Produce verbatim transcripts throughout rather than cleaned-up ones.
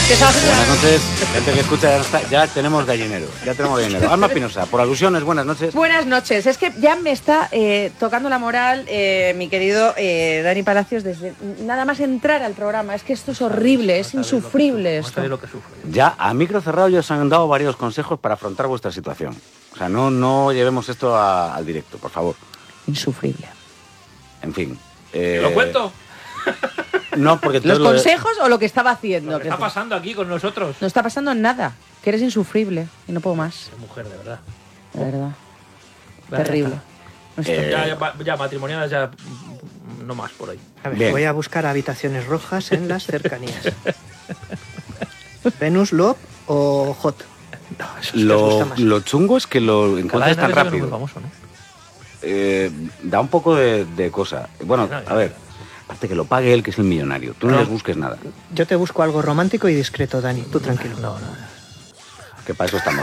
¿Qué estás haciendo? Buenas noches, gente que escucha, ya, está, ya tenemos gallinero, ya tenemos gallinero. Alma Pinoza, por alusiones, buenas noches. Buenas noches, es que ya me está eh, tocando la moral eh, mi querido eh, Dani Palacios desde nada más entrar al programa. Es que esto es horrible, es insufrible esto. Ya a micro cerrado ya os han dado varios consejos para afrontar vuestra situación. O sea, no, no llevemos esto a, al directo, por favor. Insufrible. En fin. Eh, ¿Lo cuento? No, porque ¿Los lo consejos de... o lo que estaba haciendo? Lo que está pasando aquí con nosotros. No está pasando nada, que eres insufrible y no puedo más. Qué mujer, de verdad. De verdad. Vale, terrible. No Eh, ya, ya, ya matrimoniales ya no más por ahí. A ver, Bien. voy a buscar habitaciones rojas en las cercanías. ¿Venus, Love o Hot? No, eso sí que os Lo, gusta más. lo chungo es que lo encuentres tan Cada vez es rápido. muy famoso, ¿no? Eh, da un poco de, de cosa. Bueno, No, ya, a ver, aparte que lo pague él, que es el millonario. Tú no, No. les busques nada, Yo te busco algo romántico y discreto, Dani. Tú tranquilo. No, no. que para eso estamos.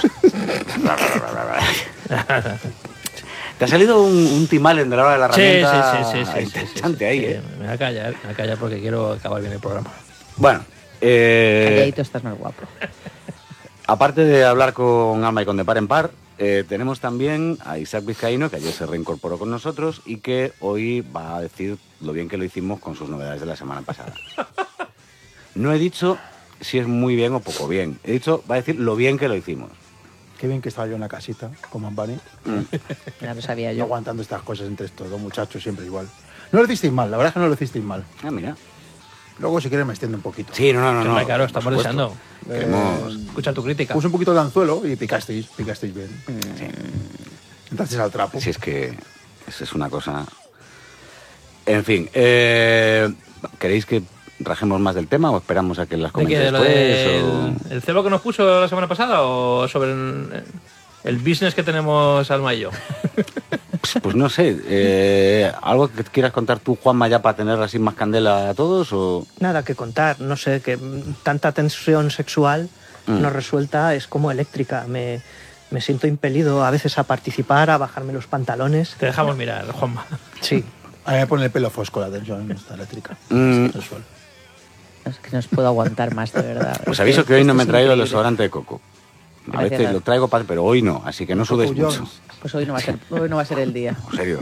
Te ha salido un, un timal de la hora de la Sí, sí, herramienta sí, sí, sí, sí, interesante sí, sí, ahí, sí. ¿eh? Me voy a callar, me voy a callar porque quiero acabar bien el programa. Bueno, eh, Calladito estás más guapo. aparte de hablar con Alma y con De Par en Par, eh, tenemos también a Isaac Vizcaíno, que ayer se reincorporó con nosotros y que hoy va a decir lo bien que lo hicimos con sus novedades de la semana pasada. No he dicho si es muy bien o poco bien. He dicho, va a decir lo bien que lo hicimos. Qué bien que estaba yo en la casita, con Mambani, Ya lo sabía no yo. aguantando estas cosas entre estos dos muchachos, siempre igual. No lo hicisteis mal, la verdad es que no lo hicisteis mal. Ah, mira. Luego, si quieres, me extiendo un poquito. Sí, no, no, no. Hombre, no claro, por estamos supuesto. deseando Queremos... escuchar tu crítica. Puse un poquito el anzuelo y picasteis, picasteis bien. Entrasteis al trapo. Si es que eso es una cosa... En fin, eh, ¿queréis que rajemos más del tema o esperamos a que las ¿De qué? comente ¿De lo después? del el cebo que nos puso la semana pasada o sobre el, el business que tenemos Alma y yo? o... Pues no sé, eh, ¿algo que quieras contar tú, Juanma, ya para tener así más candela a todos? O... Nada que contar. No sé, que mm, tanta tensión sexual Mm. no resuelta es como eléctrica. Me, me siento impelido a veces a participar, a bajarme los pantalones. Te dejamos mirar, Juanma. Sí. A mí me pone el pelo fosco la tensión en esta eléctrica. Mm. Sensual. Es que no os puedo aguantar más, de verdad. Pues Es aviso que hoy no esto me he es traído el increíble. desodorante de coco. A Gracias, veces Dan. lo traigo, para, pero hoy no, así que no sudéis Coco mucho. Jones. Pues hoy no va a ser, hoy no va a ser el día. En serio.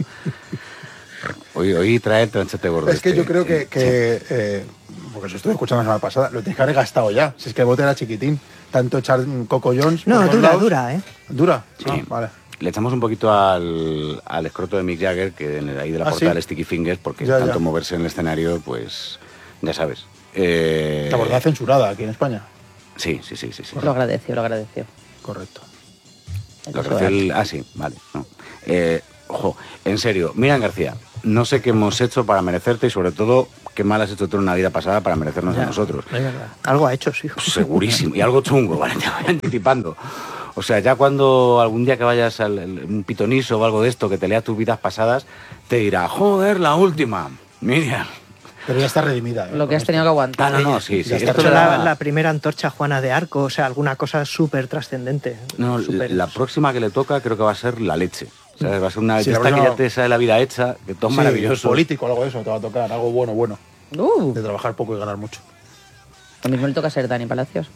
Hoy, hoy trae el tranchete gordo. Es que este. yo creo que, que eh, porque os estuve escuchando la semana pasada, lo tenéis que haber gastado ya. Si es que el bote era chiquitín. Tanto echar mm, Coco Jones. No, por todos dura, lados. dura, ¿eh? ¿Dura? Sí. Ah, vale. Le echamos un poquito al, al escroto de Mick Jagger, que en el, ahí de la ¿Ah, portada sí? del Sticky Fingers, porque Ya, tanto ya. moverse en el escenario, pues ya sabes. Eh, La verdad censurada aquí en España. Sí, sí, sí, sí. sí. Lo agradeció, lo agradeció. Correcto. Lo agradeció el- Ah, sí, vale. No. Eh, ojo, en serio, Miriam García, no sé qué hemos hecho para merecerte y sobre todo qué mal has hecho tú en una vida pasada para merecernos a nosotros. Es verdad. Algo ha hecho, sí. Pues segurísimo. Y algo chungo, ¿vale? Te voy anticipando. O sea, ya cuando algún día que vayas a un pitoniso o algo de esto, que te lea tus vidas pasadas, te dirá, joder, la última. Miriam. Pero ya está redimida. ¿eh? Lo que has tenido que Ah, aguantar. no, no, sí, sí. Ya está esto Hecho era- la, la primera antorcha Juana de Arco, o sea, alguna cosa súper trascendente. No, Súper- la próxima que le toca creo que va a ser la leche. ¿Sabes? Va a ser una Sí, de la esta que próxima- ya te sale la vida hecha, que todo Sí, maravilloso. político, algo de eso te va a tocar. Algo bueno, bueno. Uh, De trabajar poco y ganar mucho. lo mismo le toca ser Dani Palacios.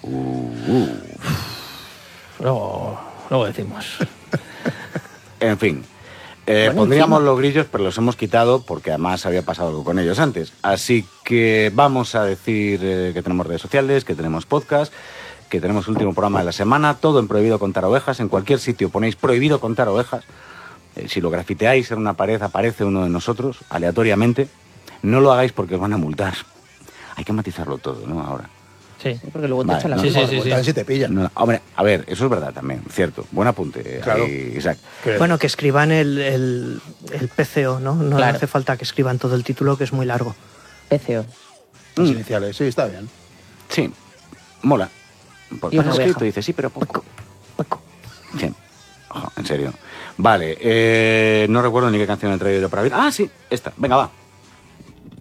Luego, luego decimos. En fin. Eh, Bueno, pondríamos encima. los grillos, pero los hemos quitado porque además había pasado algo con ellos antes. Así que vamos a decir eh, que tenemos redes sociales, que tenemos podcast, que tenemos último programa de la semana, todo en Prohibido Contar Ovejas. En cualquier sitio ponéis Prohibido Contar Ovejas. Eh, si lo grafiteáis en una pared aparece uno de nosotros, aleatoriamente. No lo hagáis porque os van a multar. Hay que matizarlo todo, ¿no? Ahora. Sí. Sí, porque luego te Vale, echan la no, sí, culpa. sí, sí, sí. También si te pillan. No, hombre, a ver, eso es verdad también, cierto. Buen apunte, Claro. ahí, Isaac. Que- Bueno, que escriban el, el, el P C O, ¿no? No Claro. hace falta que escriban todo el título, que es muy largo. P C O. Las iniciales, sí, está bien. Sí, mola. Por Y una pasa oveja. escrito, dice, sí, pero poco. Sí. Ojo, en serio. Vale, eh, no recuerdo ni qué canción he traído yo para ver. Ah, sí, esta. Venga, va.